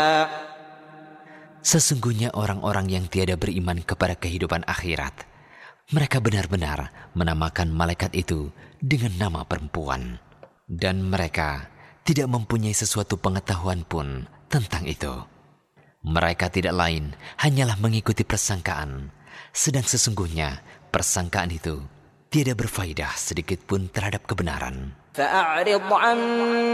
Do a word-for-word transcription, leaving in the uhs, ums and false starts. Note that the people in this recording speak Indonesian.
Sesungguhnya orang-orang yang tiada beriman kepada kehidupan akhirat, mereka benar-benar menamakan malaikat itu dengan nama perempuan. Dan mereka tidak mempunyai sesuatu pengetahuan pun tentang itu. Mereka tidak lain hanyalah mengikuti persangkaan, sedang sesungguhnya persangkaan itu tiada berfaedah sedikit pun terhadap kebenaran.